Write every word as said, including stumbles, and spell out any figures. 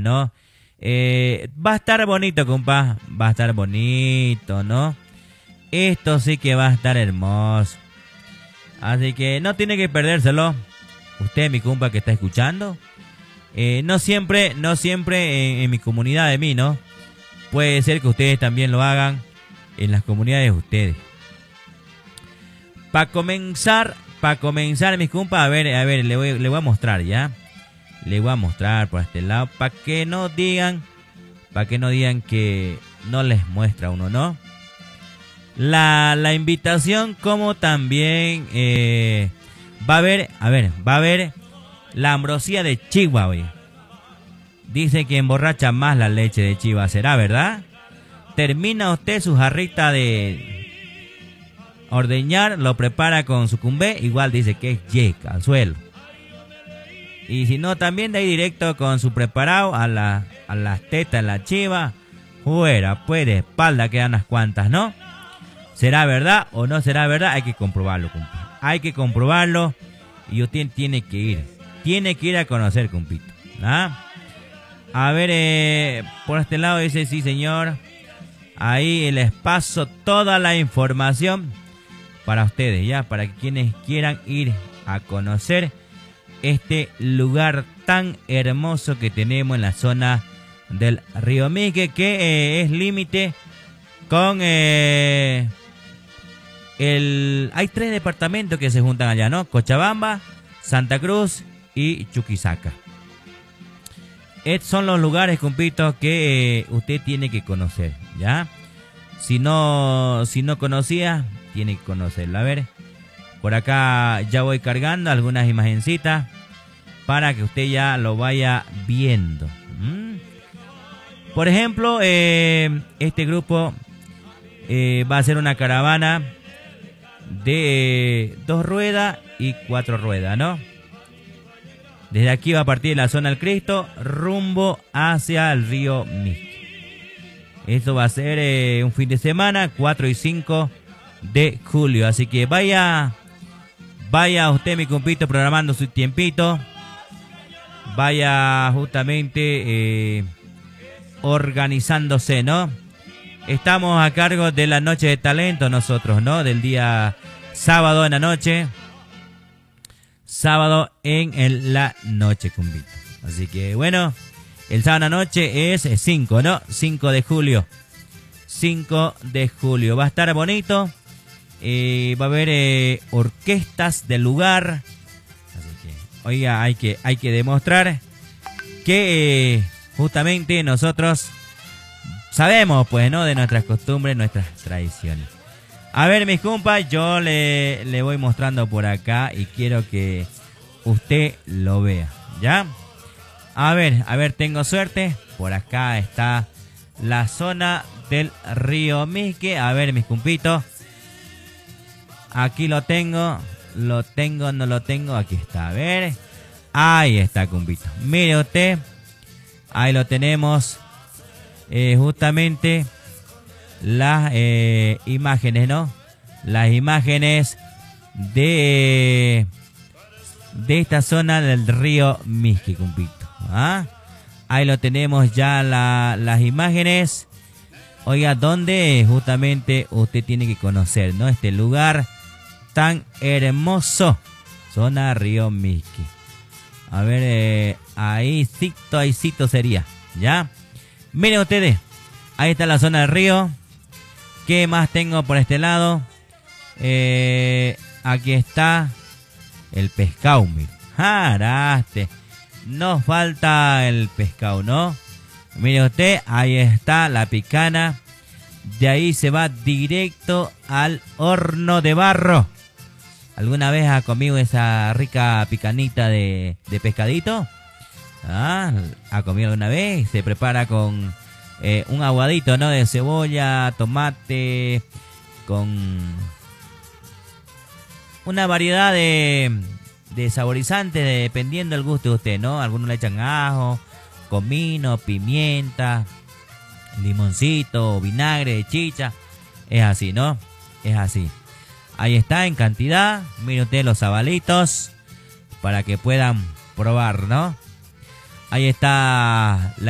¿no? Eh, va a estar bonito, compa. Va a estar bonito, ¿no? Esto sí que va a estar hermoso. Así que no tiene que perdérselo. Usted, mi compa que está escuchando. Eh, no siempre, no siempre en, en mi comunidad de mí, ¿no? Puede ser que ustedes también lo hagan en las comunidades de ustedes. Para comenzar, para comenzar, mis compas, a ver, a ver, le voy, le voy a mostrar, ¿ya? Le voy a mostrar por este lado, para que no digan, para que no digan que no les muestra uno, ¿no? La, la invitación, como también eh, va a haber, a ver, va a haber la ambrosía de Chihuahua. Dice que emborracha más la leche de Chiva, ¿será verdad? Termina usted su jarrita de ordeñar, lo prepara con su cumbé, igual dice que es yeca, al suelo. Y si no, también de ahí directo con su preparado a, la, a las tetas de la chiva. Fuera, pues de espalda quedan unas cuantas, ¿no? ¿Será verdad o no será verdad? Hay que comprobarlo, compa. Hay que comprobarlo. Y usted tiene que ir. Tiene que ir a conocer, compito. ¿Ah? A ver, eh, por este lado dice, sí, señor. Ahí les paso toda la información para ustedes, ya, para quienes quieran ir a conocer este lugar tan hermoso que tenemos en la zona del Río Mique, que eh, es límite con eh, el... Hay tres departamentos que se juntan allá, ¿no? Cochabamba, Santa Cruz y Chuquisaca. Estos son los lugares, compito, que eh, usted tiene que conocer, ¿ya? Si no, si no conocía, tiene que conocerlo. A ver, por acá ya voy cargando algunas imagencitas para que usted ya lo vaya viendo. ¿Mm? Por ejemplo, eh, este grupo eh, va a ser una caravana de eh, dos ruedas y cuatro ruedas, ¿no? Desde aquí va a partir de la zona del Cristo rumbo hacia el río Mique. Esto va a ser eh, un fin de semana, cuatro y cinco de julio. Así que vaya, vaya usted, mi compito, programando su tiempito. Vaya justamente eh, organizándose, ¿no? Estamos a cargo de la noche de talento nosotros, ¿no? Del día sábado en la noche. Sábado en el, la noche, compito. Así que bueno, el sábado en la noche es cinco, ¿no? cinco de julio. cinco de julio. Va a estar bonito. Eh, va a haber eh, orquestas del lugar. Así que, oiga, hay que, hay que demostrar que eh, justamente nosotros sabemos, pues, ¿no? De nuestras costumbres, nuestras tradiciones. A ver, mis compas, yo le, le voy mostrando por acá y quiero que usted lo vea, ¿ya? A ver, a ver, tengo suerte. Por acá está la zona del río Mique. A ver, mis compitos. Aquí lo tengo. Lo tengo, no lo tengo. Aquí está, a ver. Ahí está, compito. Mire usted. Ahí lo tenemos. Eh, justamente las eh, imágenes, ¿no? Las imágenes de, de esta zona del río Mique, compito. ¿Ah? Ahí lo tenemos ya la, las imágenes. Oiga, donde justamente usted tiene que conocer, ¿no? Este lugar tan hermoso. Zona Río Mique. A ver, eh, ahí cito, ahí cito sería, ¿ya? Miren ustedes. Ahí está la zona del río. ¿Qué más tengo por este lado? Eh, aquí está el pescado, mire. Jaraste. Nos falta el pescado, ¿no? Mire usted, ahí está la picana. De ahí se va directo al horno de barro. ¿Alguna vez ha comido esa rica picanita de, de pescadito? ¿Ah? ¿Ha comido alguna vez? Se prepara con eh, un aguadito, ¿no? De cebolla, tomate, con una variedad de, de saborizantes dependiendo del gusto de usted, ¿no? Algunos le echan ajo, comino, pimienta, limoncito, vinagre de chicha. Es así, ¿no? Es así. Ahí está en cantidad. Miren ustedes los sabalitos para que puedan probar, ¿no? Ahí está la